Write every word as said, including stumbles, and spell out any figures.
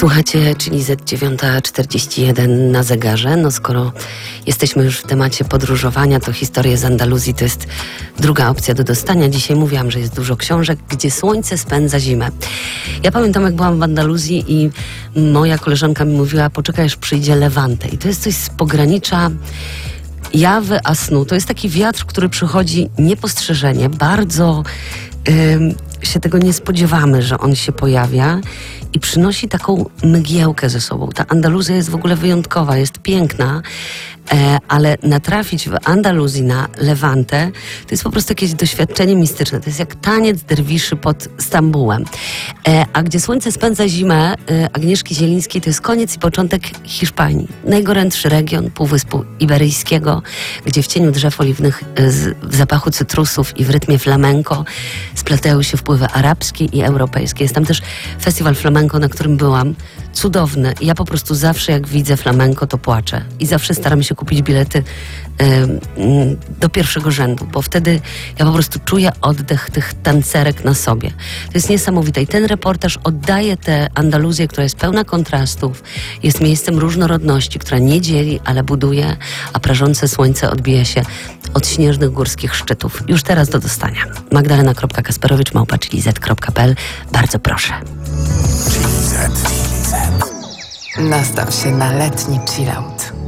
Słuchacie, czyli Z dziewiąta czterdzieści jeden na zegarze. No skoro jesteśmy już w temacie podróżowania, to historie z Andaluzji to jest druga opcja do dostania. Dzisiaj mówiłam, że jest dużo książek, gdzie słońce spędza zimę. Ja pamiętam, jak byłam w Andaluzji i moja koleżanka mi mówiła, poczekaj, aż przyjdzie Levante. I to jest coś z pogranicza jawy a snu. To jest taki wiatr, który przychodzi niepostrzeżenie. Bardzo ym, się tego nie spodziewamy, że on się pojawia i przynosi taką mgiełkę ze sobą. Ta Andaluzja jest w ogóle wyjątkowa, jest piękna, e, ale natrafić w Andaluzji na Levante to jest po prostu jakieś doświadczenie mistyczne. To jest jak taniec derwiszy pod Stambułem. E, a gdzie słońce spędza zimę e, Agnieszki Zielińskiej, to jest koniec i początek Hiszpanii. Najgorętszy region Półwyspu Iberyjskiego, gdzie w cieniu drzew oliwnych, e, z, w zapachu cytrusów i w rytmie flamenco splatają się wpływy arabskie i europejskie. Jest tam też festiwal flamenco, na którym byłam. Cudowny. Ja po prostu zawsze, jak widzę flamenco, to płaczę. I zawsze staram się kupić bilety y, do pierwszego rzędu, bo wtedy ja po prostu czuję oddech tych tancerek na sobie. To jest niesamowite. I ten reportaż oddaje tę Andaluzję, która jest pełna kontrastów, jest miejscem różnorodności, która nie dzieli, ale buduje, a prażące słońce odbija się od śnieżnych górskich szczytów. Już teraz do dostania. Magdalena kropka kasperowicz małpa chili z kropka p l. Bardzo proszę. Nastaw się na letni chillout.